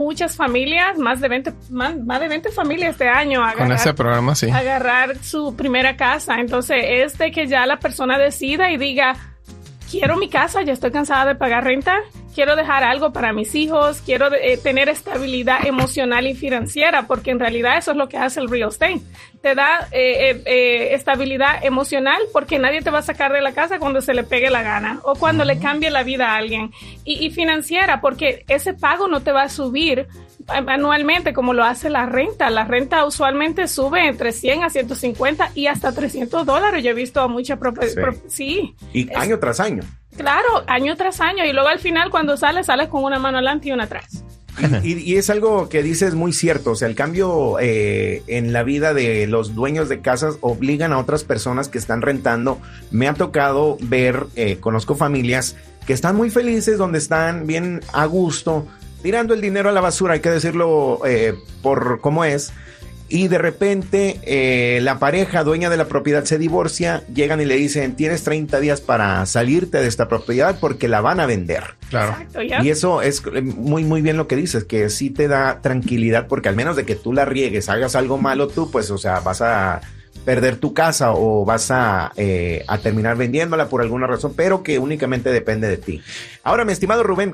muchas familias, más de 20 familias este año con ese programa, sí, agarrar su primera casa. Entonces es de que ya la persona decida y diga, quiero mi casa, ya estoy cansada de pagar renta, quiero dejar algo para mis hijos, quiero tener estabilidad emocional y financiera, porque en realidad eso es lo que hace el real estate. Te da estabilidad emocional porque nadie te va a sacar de la casa cuando se le pegue la gana o cuando le cambie la vida a alguien. Y financiera, porque ese pago no te va a subir anualmente como lo hace la renta. La renta usualmente sube entre 100 a 150 y hasta $300. Yo he visto muchas propiedades. Sí. Y año tras año. Claro, año tras año. Y luego al final cuando sales con una mano adelante y una atrás. Y es algo que dices muy cierto. O sea, el cambio en la vida de los dueños de casas obligan a otras personas que están rentando. Me ha tocado ver, conozco familias que están muy felices, donde están bien a gusto, tirando el dinero a la basura, hay que decirlo por cómo es. Y de repente la pareja dueña de la propiedad se divorcia, llegan y le dicen, tienes 30 días para salirte de esta propiedad porque la van a vender. Claro. Exacto, ¿ya? Y eso es muy, muy bien lo que dices, que sí te da tranquilidad porque al menos de que tú la riegues, hagas algo malo tú, pues, o sea, vas a perder tu casa o vas a terminar vendiéndola por alguna razón, pero que únicamente depende de ti. Ahora, mi estimado Rubén,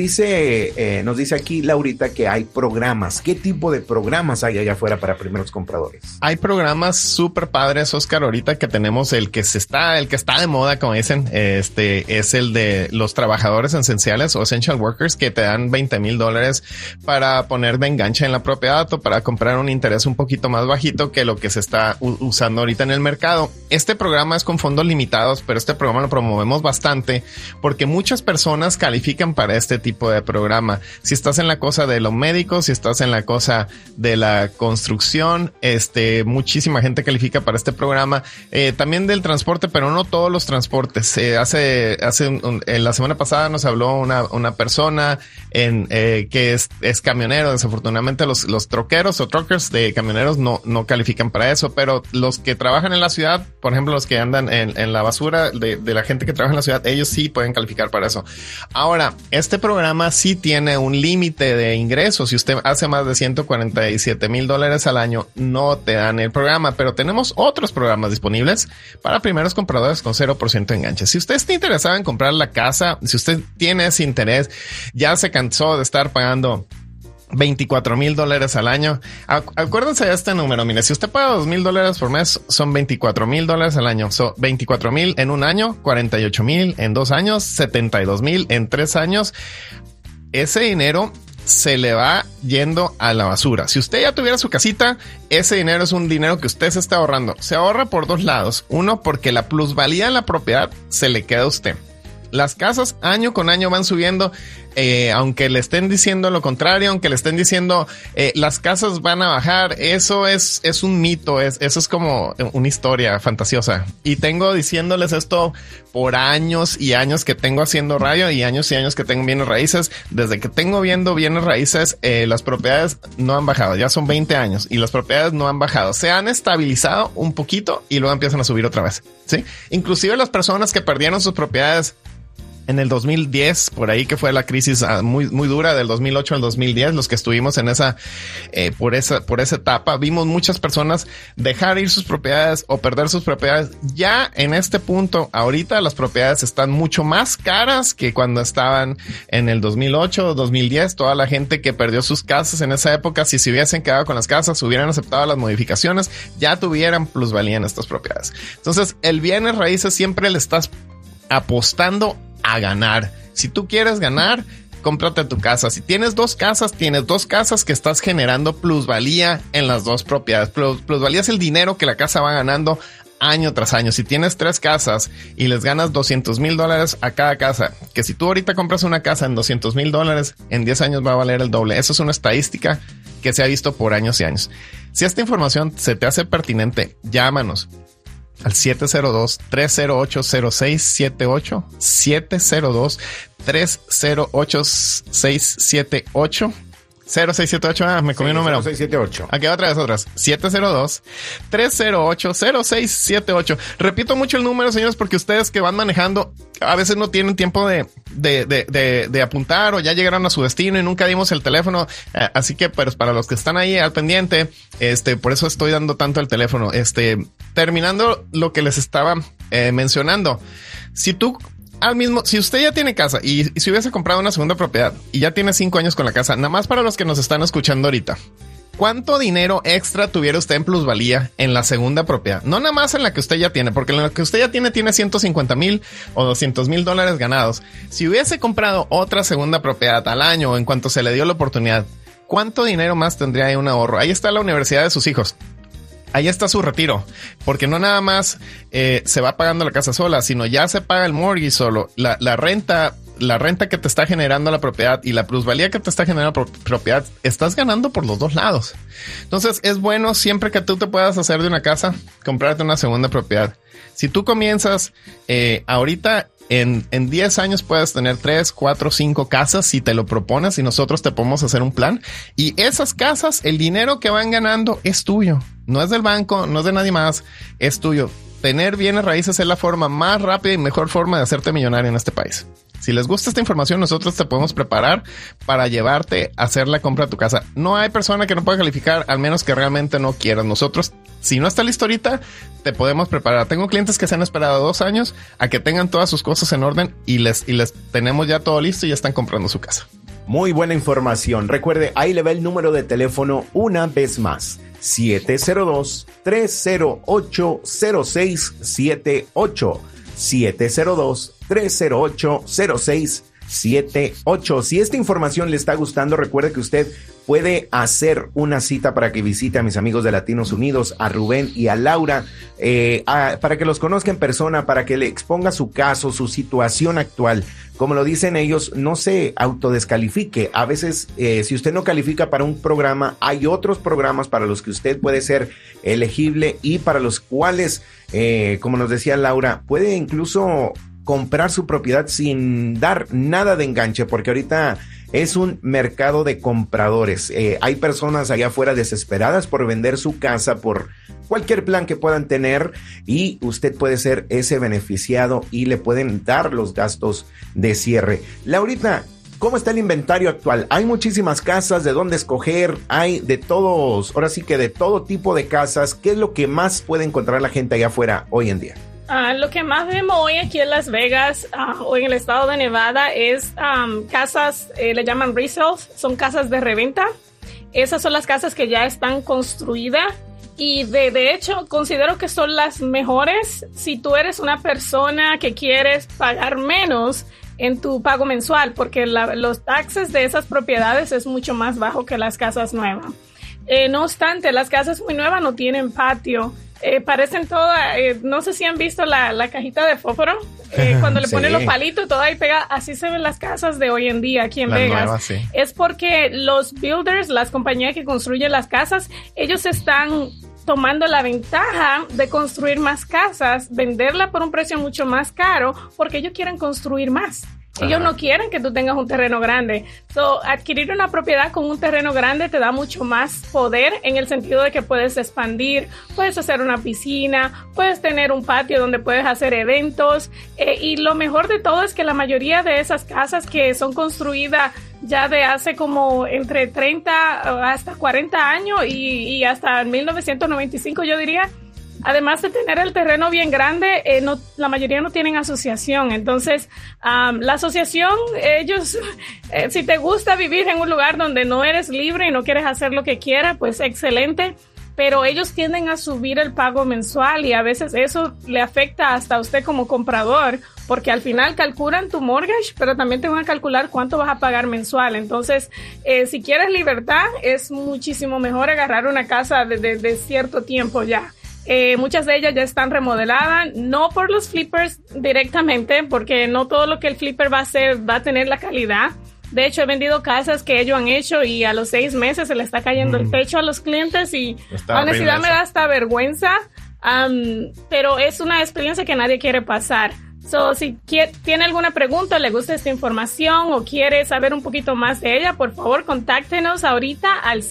nos dice aquí Laurita que hay programas. ¿Qué tipo de programas hay allá afuera para primeros compradores? Hay programas súper padres, Oscar. Ahorita que tenemos el que está de moda, como dicen, es el de los trabajadores esenciales o essential workers, que te dan $20,000 para poner de enganche en la propiedad o para comprar un interés un poquito más bajito que lo que se está usando ahorita en el mercado. Este programa es con fondos limitados, pero este programa lo promovemos bastante porque muchas personas califican para este tipo de programa. Si estás en la cosa de lo médico, si estás en la cosa de la construcción, muchísima gente califica para este programa. También del transporte, pero no todos los transportes. La semana pasada nos habló una persona que es camionero. Desafortunadamente los troqueros o truckers de camioneros no califican para eso, pero los que trabajan en la ciudad, por ejemplo, los que andan en la basura de la gente que trabaja en la ciudad, ellos sí pueden calificar para eso. Ahora, este programa sí tiene un límite de ingresos. Si usted hace más de $147,000 al año, no te dan el programa, pero tenemos otros programas disponibles para primeros compradores con 0% de enganche. Si usted está interesado en comprar la casa, si usted tiene ese interés, ya se cansó de estar pagando $24,000 al año. Acuérdense de este número. Mire, si usted paga $2,000 por mes, son $24,000 al año. Son 24,000 en un año, 48,000 en 2 años, 72,000 en 3 años. Ese dinero se le va yendo a la basura. Si usted ya tuviera su casita, ese dinero es un dinero que usted se está ahorrando. Se ahorra por 2 lados. Uno, porque la plusvalía de la propiedad se le queda a usted. Las casas año con año van subiendo, aunque le estén diciendo lo contrario, aunque le estén diciendo las casas van a bajar. Eso es un mito, eso es como una historia fantasiosa. Y tengo diciéndoles esto por años y años que tengo haciendo radio y años que tengo bienes raíces. Desde que tengo viendo bienes raíces, las propiedades no han bajado. Ya son 20 años y las propiedades no han bajado. Se han estabilizado un poquito y luego empiezan a subir otra vez, ¿sí? Inclusive las personas que perdieron sus propiedades en el 2010, por ahí que fue la crisis muy, muy dura del 2008 al 2010, los que estuvimos en por esa etapa, vimos muchas personas dejar ir sus propiedades o perder sus propiedades. Ya en este punto, ahorita las propiedades están mucho más caras que cuando estaban en el 2008 o 2010. Toda la gente que perdió sus casas en esa época, si se hubiesen quedado con las casas, hubieran aceptado las modificaciones, ya tuvieran plusvalía en estas propiedades. Entonces, el bienes raíces siempre le estás apostando a ganar. Si tú quieres ganar, cómprate tu casa. Si tienes 2 casas, tienes 2 casas que estás generando plusvalía en las 2 propiedades. Plusvalía es el dinero que la casa va ganando año tras año. Si tienes 3 casas y les ganas $200,000 a cada casa, que si tú ahorita compras una casa en $200,000, en 10 años va a valer el doble. Eso es una estadística que se ha visto por años y años. Si esta información se te hace pertinente, llámanos al 702-308-0678, 702-308-678, 0678, me comí un número. 0678. Aquí otras. 702-308-0678. Repito mucho el número, señores, porque ustedes que van manejando a veces no tienen tiempo de apuntar o ya llegaron a su destino y nunca dimos el teléfono. Así que, pues, para los que están ahí al pendiente, por eso estoy dando tanto el teléfono. Terminando lo que les estaba mencionando. Si usted ya tiene casa y si hubiese comprado una segunda propiedad y ya tiene 5 años con la casa, nada más para los que nos están escuchando ahorita, ¿cuánto dinero extra tuviera usted en plusvalía en la segunda propiedad? No nada más en la que usted ya tiene, porque en la que usted ya tiene 150,000 o 200,000 dólares ganados. Si hubiese comprado otra segunda propiedad al año o en cuanto se le dio la oportunidad, ¿cuánto dinero más tendría ahí un ahorro? Ahí está la universidad de sus hijos. Ahí está su retiro, porque no nada más se va pagando la casa sola, sino ya se paga el mortgage solo, la renta que te está generando la propiedad y la plusvalía que te está generando la propiedad, estás ganando por los dos lados. Entonces es bueno siempre que tú te puedas hacer de una casa, comprarte una segunda propiedad. Si tú comienzas ahorita, en 10 años puedes tener 3, 4, 5 casas si te lo propones y nosotros te podemos hacer un plan. Y esas casas, el dinero que van ganando es tuyo. No es del banco, no es de nadie más, es tuyo. Tener bienes raíces es la forma más rápida y mejor forma de hacerte millonario en este país. Si les gusta esta información, nosotros te podemos preparar para llevarte a hacer la compra de tu casa. No hay persona que no pueda calificar, al menos que realmente no quieras. Nosotros, si no está listo ahorita, te podemos preparar. Tengo clientes que se han esperado 2 años a que tengan todas sus cosas en orden y les tenemos ya todo listo y ya están comprando su casa. Muy buena información. Recuerde, ahí le va el número de teléfono una vez más. 702-308-0678. 702-308-0678. Si esta información le está gustando, recuerde que usted puede hacer una cita para que visite a mis amigos de Latinos Unidos, a Rubén y a Laura, para que los conozca en persona, para que le exponga su caso, su situación actual. Como lo dicen ellos, no se autodescalifique. A veces, si usted no califica para un programa, hay otros programas para los que usted puede ser elegible y para los cuales, como nos decía Laura, puede incluso comprar su propiedad sin dar nada de enganche, porque ahorita es un mercado de compradores. Hay personas allá afuera desesperadas por vender su casa por cualquier plan que puedan tener y usted puede ser ese beneficiado y le pueden dar los gastos de cierre. Laurita, ¿cómo está el inventario actual? Hay muchísimas casas de dónde escoger, hay de todos, ahora sí que de todo tipo de casas. ¿Qué es lo que más puede encontrar la gente allá afuera hoy en día? Lo que más vemos hoy aquí en Las Vegas o en el estado de Nevada es casas, le llaman resales, son casas de reventa. Esas son las casas que ya están construidas y de hecho considero que son las mejores si tú eres una persona que quieres pagar menos en tu pago mensual, porque los taxes de esas propiedades es mucho más bajo que las casas nuevas. No obstante, las casas muy nuevas no tienen patio. Parecen todas, no sé si han visto la cajita de fósforo, cuando le ponen los palitos, todo ahí pega, así se ven las casas de hoy en día aquí en Vegas. Nueva, sí. Es porque los builders, las compañías que construyen las casas, ellos están tomando la ventaja de construir más casas, venderla por un precio mucho más caro, porque ellos quieren construir más. Ellos no quieren que tú tengas un terreno grande. Adquirir una propiedad con un terreno grande te da mucho más poder en el sentido de que puedes expandir, puedes hacer una piscina, puedes tener un patio donde puedes hacer eventos. Y lo mejor de todo es que la mayoría de esas casas que son construidas ya de hace como entre 30 hasta 40 años y hasta 1995 yo diría, además de tener el terreno bien grande, la mayoría no tienen asociación. Entonces, la asociación, ellos, si te gusta vivir en un lugar donde no eres libre y no quieres hacer lo que quieras, pues excelente. Pero ellos tienden a subir el pago mensual y a veces eso le afecta hasta a usted como comprador, porque al final calculan tu mortgage, pero también te van a calcular cuánto vas a pagar mensual. Entonces, si quieres libertad, es muchísimo mejor agarrar una casa de cierto tiempo ya. Muchas de ellas ya están remodeladas, no por los flippers directamente, porque no todo lo que el flipper va a hacer va a tener la calidad. De hecho, he vendido casas que ellos han hecho y a los 6 meses se le está cayendo el techo a los clientes y honestidad me da hasta vergüenza, pero es una experiencia que nadie quiere pasar. So, si tiene alguna pregunta, le gusta esta información o quiere saber un poquito más de ella, por favor, contáctenos ahorita al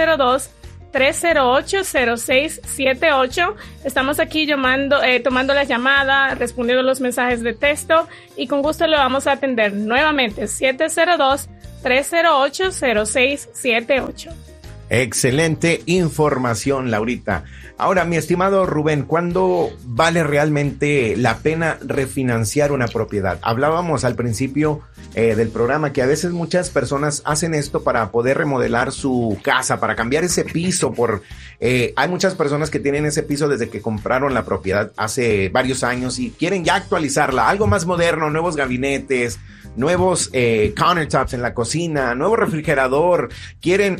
702-308-0678. Estamos aquí tomando la llamada, respondiendo los mensajes de texto y con gusto lo vamos a atender. Nuevamente, 702-308-0678. Excelente información, Laurita. Ahora, mi estimado Rubén, ¿cuándo vale realmente la pena refinanciar una propiedad? Hablábamos al principio del programa que a veces muchas personas hacen esto para poder remodelar su casa, para cambiar ese piso. Hay muchas personas que tienen ese piso desde que compraron la propiedad hace varios años y quieren ya actualizarla, algo más moderno, nuevos gabinetes, nuevos countertops en la cocina, nuevo refrigerador, quieren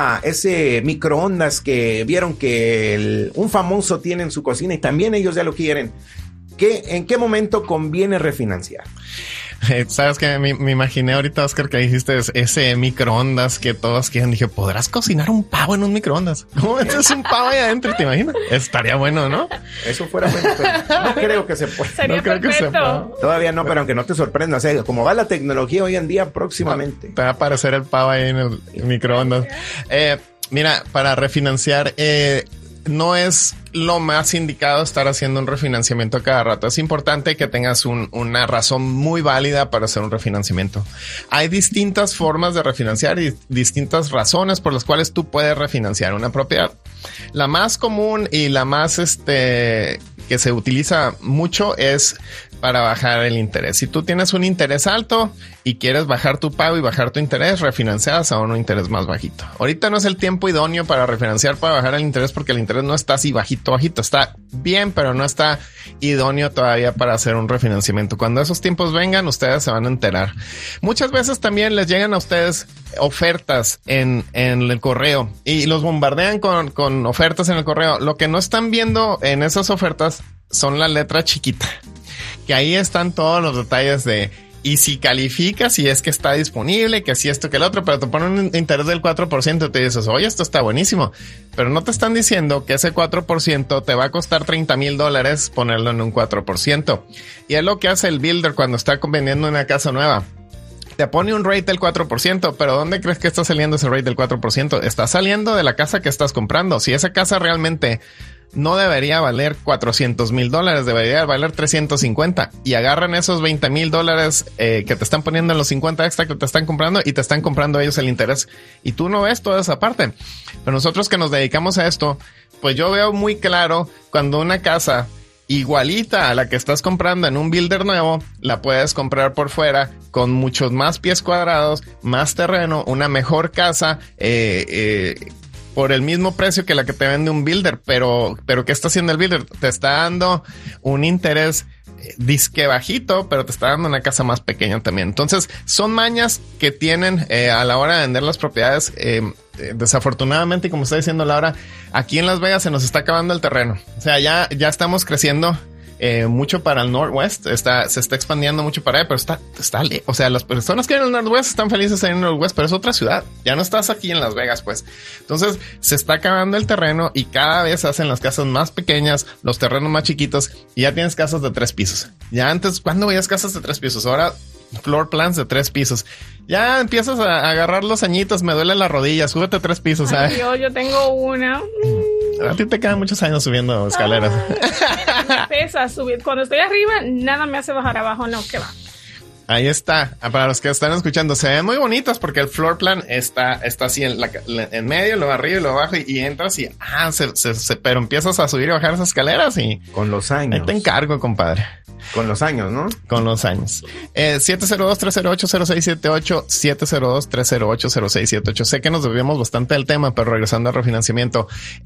ese microondas que vieron que un famoso tiene en su cocina y también ellos ya lo quieren. ¿En qué momento conviene refinanciar? Sabes que me imaginé ahorita, Oscar, que dijiste ese microondas que todos quieren. Dije, ¿podrás cocinar un pavo en un microondas? ¿Cómo metes un pavo ahí adentro? ¿Te imaginas? Estaría bueno, ¿no? Eso fuera bueno, pero no creo que se pueda. Sería no creo perfecto. que se pueda. Todavía no, pero aunque no te sorprenda, o sea, como va la tecnología hoy en día, próximamente. Te va a aparecer el pavo ahí en el microondas. Mira, para refinanciar, no es lo más indicado estar haciendo un refinanciamiento cada rato. Es importante que tengas una razón muy válida para hacer un refinanciamiento. Hay distintas formas de refinanciar y distintas razones por las cuales tú puedes refinanciar una propiedad. La más común y la más que se utiliza mucho es para bajar el interés. Si tú tienes un interés alto y quieres bajar tu pago y bajar tu interés, refinancias a un interés más bajito. Ahorita no es el tiempo idóneo para refinanciar, para bajar el interés, porque el interés no está así bajito. Está bien, pero no está idóneo todavía para hacer un refinanciamiento. Cuando esos tiempos vengan, ustedes se van a enterar. Muchas veces también les llegan a ustedes ofertas en el correo y los bombardean con ofertas en el correo. Lo que no están viendo en esas ofertas son la letra chiquita, que ahí están todos los detalles de y si califica, si es que está disponible, que si esto, que el otro, pero te ponen un interés del 4% y te dices, oye, esto está buenísimo, pero no te están diciendo que ese 4% te va a costar $30,000 ponerlo en un 4%. Y es lo que hace el builder cuando está vendiendo una casa nueva. Te pone un rate del 4%, pero ¿dónde crees que está saliendo ese rate del 4%? Está saliendo de la casa que estás comprando. Si esa casa realmente no debería valer $400,000, debería valer 350 y agarran esos $20,000 que te están poniendo en los 50 extra que te están comprando y te están comprando ellos el interés y tú no ves toda esa parte. Pero nosotros que nos dedicamos a esto, pues yo veo muy claro cuando una casa igualita a la que estás comprando en un builder nuevo, la puedes comprar por fuera con muchos más pies cuadrados, más terreno, una mejor casa, por el mismo precio que la que te vende un builder, pero ¿qué está haciendo el builder? Te está dando un interés disque bajito, pero te está dando una casa más pequeña también. Entonces, son mañas que tienen a la hora de vender las propiedades. Desafortunadamente, como está diciendo Laura, aquí en Las Vegas se nos está acabando el terreno. O sea, ya estamos creciendo mucho para el Northwest, se está expandiendo mucho para allá, pero está, o sea, las personas que viven en el Northwest están felices en el Northwest, pero es otra ciudad, ya no estás aquí en Las Vegas, pues. Entonces, se está acabando el terreno y cada vez se hacen las casas más pequeñas, los terrenos más chiquitos y ya tienes casas de 3 pisos. Ya antes, ¿cuándo veías casas de 3 pisos? Ahora, floor plans de 3 pisos. Ya empiezas a agarrar los añitos, me duele la rodilla, súbete 3 pisos, ¿sabes? Yo tengo una. A ti te quedan muchos años subiendo escaleras. Me pesa subir. Cuando estoy arriba, nada me hace bajar abajo. No, que va. Ahí está. Para los que están escuchando, se ven muy bonitas porque el floor plan está así en medio, lo arriba y lo abajo y entras y pero empiezas a subir y bajar esas escaleras y con los años. Ahí te encargo, compadre. Con los años, ¿no? Con los años. 702-308-0678, 702-308-0678. Sé que nos desviamos bastante del tema, pero regresando al refinanciamiento,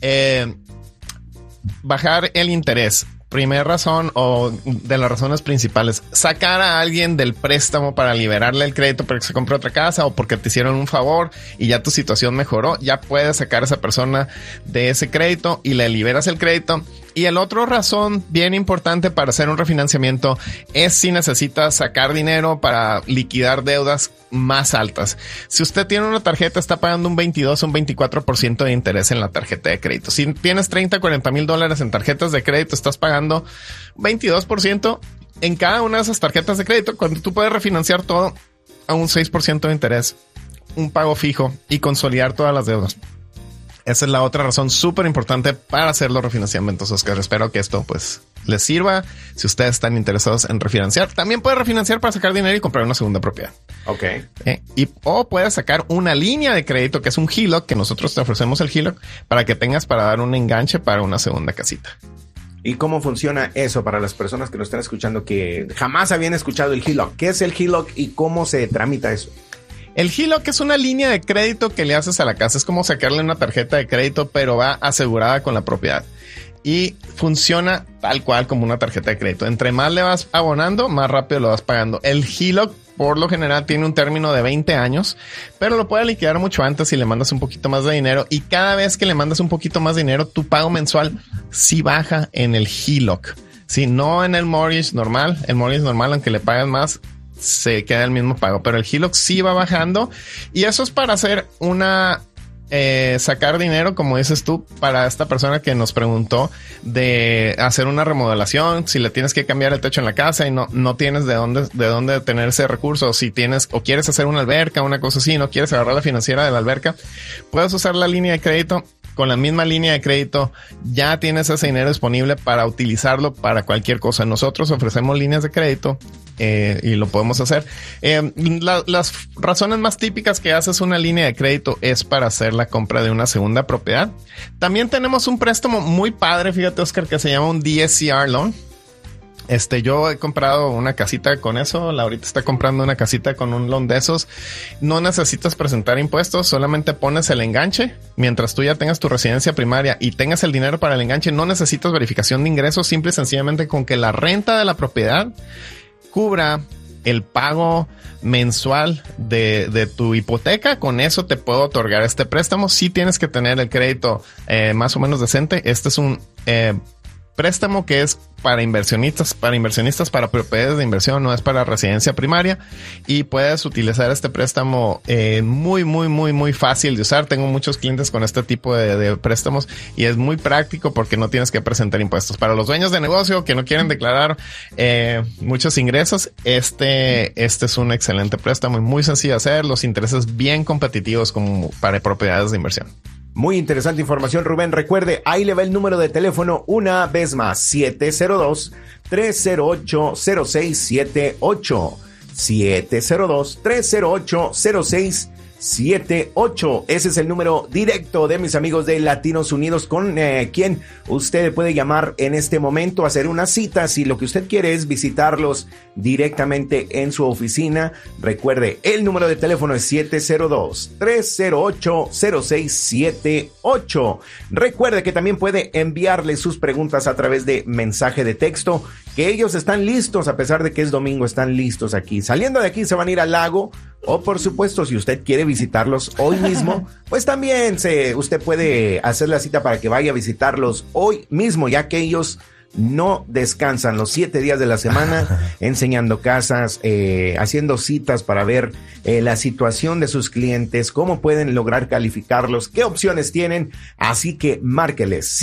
bajar el interés. Primera razón o de las razones principales, sacar a alguien del préstamo para liberarle el crédito para que se compre otra casa o porque te hicieron un favor y ya tu situación mejoró, ya puedes sacar a esa persona de ese crédito y le liberas el crédito. Y el otro razón bien importante para hacer un refinanciamiento es si necesitas sacar dinero para liquidar deudas más altas. Si usted tiene una tarjeta, está pagando un 22 o un 24% de interés en la tarjeta de crédito. Si tienes $30,000 $40,000 en tarjetas de crédito, estás pagando 22%. en cada una de esas tarjetas de crédito, cuando tú puedes refinanciar todo a un 6% de interés, un pago fijo y consolidar todas las deudas. Esa es la otra razón súper importante para hacer los refinanciamientos, Oscar. Espero que esto pues les sirva. Si ustedes están interesados en refinanciar, también puedes refinanciar para sacar dinero y comprar una segunda propiedad. Ok. O puedes sacar una línea de crédito que es un HELOC, que nosotros te ofrecemos el HELOC para que tengas para dar un enganche para una segunda casita. ¿Y cómo funciona eso para las personas que nos están escuchando que jamás habían escuchado el HELOC? ¿Qué es el HELOC y cómo se tramita eso? El HELOC es una línea de crédito que le haces a la casa. Es como sacarle una tarjeta de crédito, pero va asegurada con la propiedad. Y funciona tal cual como una tarjeta de crédito. Entre más le vas abonando, más rápido lo vas pagando. El HELOC, por lo general, tiene un término de 20 años, pero lo puedes liquidar mucho antes si le mandas un poquito más de dinero. Y cada vez que le mandas un poquito más de dinero, tu pago mensual sí baja en el HELOC. Sí, no en el mortgage normal. El mortgage normal, aunque le pagas más, se queda el mismo pago, pero el HELOC sí va bajando, y eso es para hacer sacar dinero, como dices tú, para esta persona que nos preguntó de hacer una remodelación, si le tienes que cambiar el techo en la casa y no tienes de dónde tener ese recurso, si tienes o quieres hacer una alberca, una cosa así, no quieres agarrar la financiera de la alberca, puedes usar la línea de crédito. Con la misma línea de crédito ya tienes ese dinero disponible para utilizarlo para cualquier cosa. Nosotros ofrecemos líneas de crédito y lo podemos hacer. Las razones más típicas que haces una línea de crédito es para hacer la compra de una segunda propiedad. También tenemos un préstamo muy padre, fíjate, Oscar, que se llama un DSCR loan. Yo he comprado una casita con eso. Laurita está comprando una casita con un loan de esos. No necesitas presentar impuestos, solamente pones el enganche. Mientras tú ya tengas tu residencia primaria y tengas el dinero para el enganche, no necesitas verificación de ingresos. Simple y sencillamente con que la renta de la propiedad cubra el pago mensual de tu hipoteca, con eso te puedo otorgar este préstamo. Sí tienes que tener el crédito más o menos decente. Este es un préstamo que es para inversionistas, para propiedades de inversión, no es para residencia primaria, y puedes utilizar este préstamo muy fácil de usar. Tengo muchos clientes con este tipo de préstamos y es muy práctico porque no tienes que presentar impuestos. Para los dueños de negocio que no quieren declarar muchos ingresos, este es un excelente préstamo y muy sencillo de hacer, los intereses bien competitivos como para propiedades de inversión. Muy interesante información, Rubén. Recuerde, ahí le va el número de teléfono una vez más: 702-308-0678. 702-308-0678. Ese es el número directo de mis amigos de Latinos Unidos, con quien usted puede llamar en este momento, hacer una cita si lo que usted quiere es visitarlos directamente en su oficina. Recuerde, el número de teléfono es 702-308-0678. Recuerde que también puede enviarle sus preguntas a través de mensaje de texto, que ellos están listos, a pesar de que es domingo, están listos aquí. Saliendo de aquí se van a ir al lago, o por supuesto, si usted quiere visitarlos hoy mismo, pues también usted puede hacer la cita para que vaya a visitarlos hoy mismo, ya que ellos no descansan los 7 días de la semana enseñando casas, haciendo citas para ver la situación de sus clientes, cómo pueden lograr calificarlos, qué opciones tienen. Así que márqueles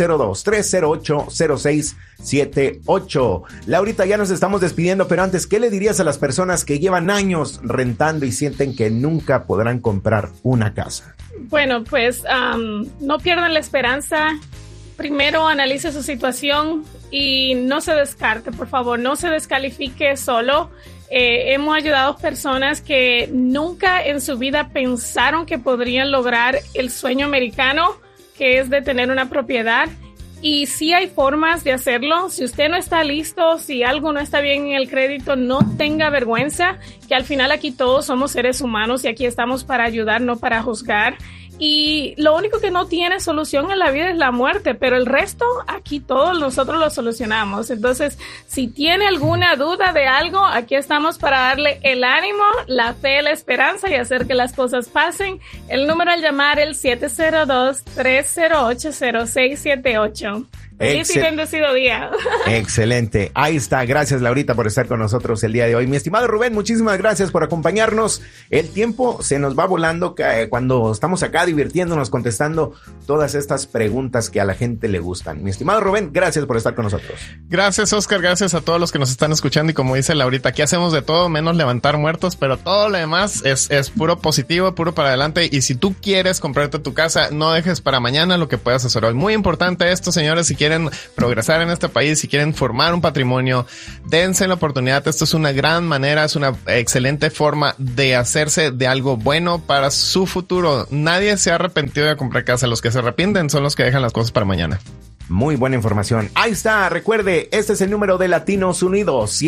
702-308-0678. Laurita, ya nos estamos despidiendo, pero antes, ¿qué le dirías a las personas que llevan años rentando y sienten que nunca podrán comprar una casa? Bueno, pues no pierdan la esperanza. Primero analice su situación y no se descarte, por favor, no se descalifique solo. Hemos ayudado a personas que nunca en su vida pensaron que podrían lograr el sueño americano, que es de tener una propiedad. Y sí hay formas de hacerlo. Si usted no está listo, si algo no está bien en el crédito, no tenga vergüenza, que al final aquí todos somos seres humanos y aquí estamos para ayudar, no para juzgar. Y lo único que no tiene solución en la vida es la muerte, pero el resto aquí todos nosotros lo solucionamos. Entonces, si tiene alguna duda de algo, aquí estamos para darle el ánimo, la fe, la esperanza y hacer que las cosas pasen. El número al llamar es el 702-308-0678. Feliz y bendecido día. Excelente. Ahí está. Gracias, Laurita, por estar con nosotros el día de hoy. Mi estimado Rubén, muchísimas gracias por acompañarnos. El tiempo se nos va volando cuando estamos acá divirtiéndonos, contestando todas estas preguntas que a la gente le gustan. Mi estimado Rubén, gracias por estar con nosotros. Gracias, Oscar. Gracias a todos los que nos están escuchando. Y como dice Laurita, aquí hacemos de todo menos levantar muertos, pero todo lo demás es puro positivo, puro para adelante. Y si tú quieres comprarte tu casa, no dejes para mañana lo que puedas hacer hoy. Muy importante esto, señores. Si quieren progresar en este país, si quieren formar un patrimonio, dense la oportunidad. Esto es una gran manera, es una excelente forma de hacerse de algo bueno para su futuro. Nadie se ha arrepentido de comprar casa. Los que se arrepienten son los que dejan las cosas para mañana. Muy buena información. Ahí está. Recuerde, este es el número de Latinos Unidos,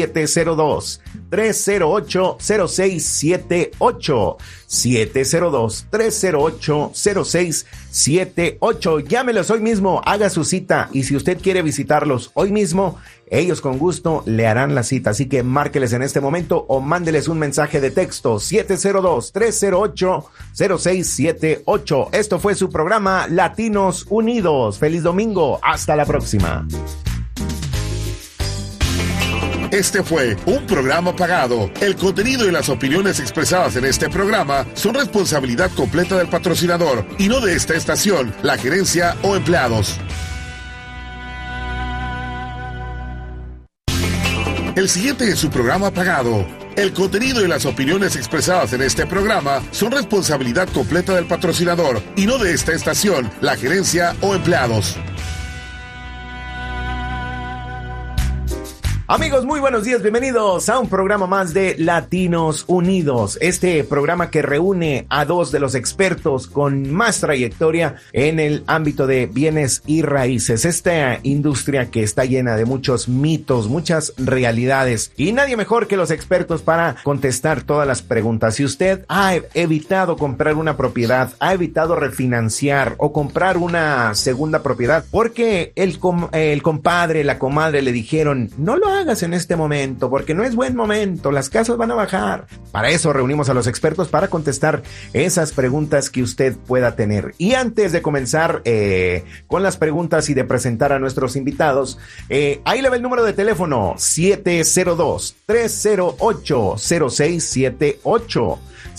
702-308-0678. 702-308-0678. Llámelos hoy mismo, haga su cita. Y si usted quiere visitarlos hoy mismo, ellos con gusto le harán la cita. Así que márqueles en este momento o mándeles un mensaje de texto. 702-308-0678. Esto fue su programa Latinos Unidos. Feliz domingo. Hasta la próxima. Este fue un programa pagado. El contenido y las opiniones expresadas en este programa son responsabilidad completa del patrocinador y no de esta estación, la gerencia o empleados. El siguiente es su programa pagado. El contenido y las opiniones expresadas en este programa son responsabilidad completa del patrocinador y no de esta estación, la gerencia o empleados. Amigos, muy buenos días, bienvenidos a un programa más de Latinos Unidos, este programa que reúne a dos de los expertos con más trayectoria en el ámbito de bienes y raíces, esta industria que está llena de muchos mitos, muchas realidades y nadie mejor que los expertos para contestar todas las preguntas. Si usted ha evitado comprar una propiedad, ha evitado refinanciar o comprar una segunda propiedad porque el compadre, la comadre le dijeron, no lo hagas en este momento porque no es buen momento, las casas van a bajar. Para eso reunimos a los expertos para contestar esas preguntas que usted pueda tener. Y antes de comenzar con las preguntas y de presentar a nuestros invitados, ahí le va el número de teléfono 702-308-0678.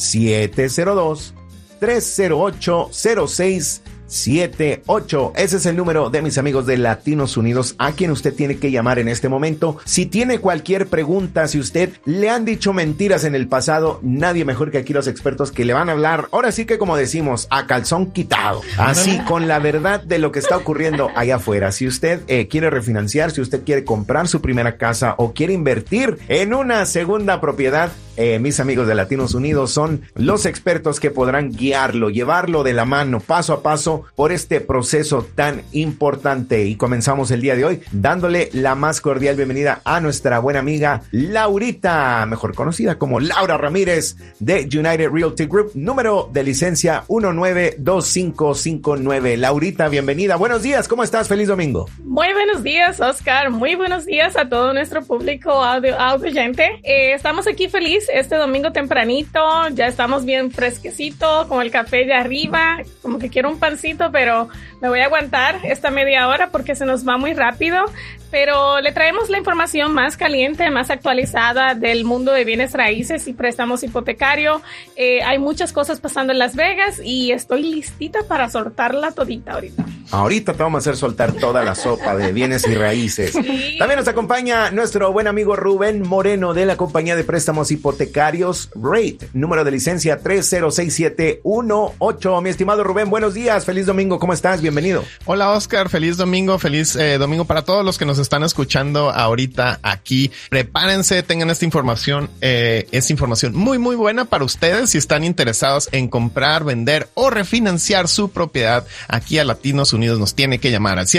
702-308-0678. 78. Ese es el número de mis amigos de Latinos Unidos a quien usted tiene que llamar en este momento. Si tiene cualquier pregunta, si usted le han dicho mentiras en el pasado, nadie mejor que aquí los expertos que le van a hablar, ahora sí que como decimos, a calzón quitado. Así, con la verdad de lo que está ocurriendo allá afuera. Si usted quiere refinanciar, si usted quiere comprar su primera casa o quiere invertir en una segunda propiedad, mis amigos de Latinos Unidos son los expertos que podrán guiarlo, llevarlo de la mano, paso a paso, por este proceso tan importante. Y comenzamos el día de hoy dándole la más cordial bienvenida a nuestra buena amiga Laurita, mejor conocida como Laura Ramírez de United Realty Group, número de licencia 192559. Laurita, bienvenida. Buenos días, ¿cómo estás? Feliz domingo. Muy buenos días, Oscar. Muy buenos días a todo nuestro público audioyente. Estamos aquí feliz este domingo tempranito. Ya estamos bien fresquecito, con el café de arriba. Como que quiero un pancito, pero me voy a aguantar esta media hora porque se nos va muy rápido. Pero le traemos la información más caliente, más actualizada del mundo de bienes raíces y préstamos hipotecarios. Hay muchas cosas pasando en Las Vegas y estoy listita para soltarla todita ahorita. Ahorita te vamos a hacer soltar toda la sopa de bienes y raíces. Sí. También nos acompaña nuestro buen amigo Rubén Moreno de la compañía de préstamos hipotecarios Rate, número de licencia 306718. Mi estimado Rubén, buenos días, feliz domingo, ¿cómo estás? Bienvenido. Hola Oscar, feliz domingo para todos los que nos están escuchando ahorita aquí. Prepárense, tengan esta información, es información muy muy buena para ustedes si están interesados en comprar, vender o refinanciar su propiedad. Aquí a Latinos Unidos nos tiene que llamar al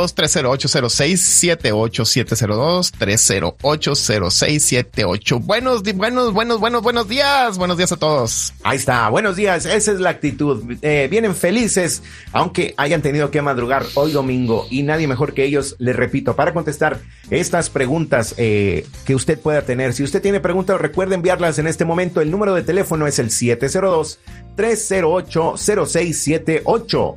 702-308-0678, 702-308-0678. Buenos días a todos. Ahí está, buenos días, esa es la actitud. Vienen felices, aunque hayan tenido que madrugar hoy domingo, y nadie mejor que ellos, les repito, para contestar estas preguntas que usted pueda tener. Si usted tiene preguntas, recuerde enviarlas en este momento. El número de teléfono es el 702 308-0678.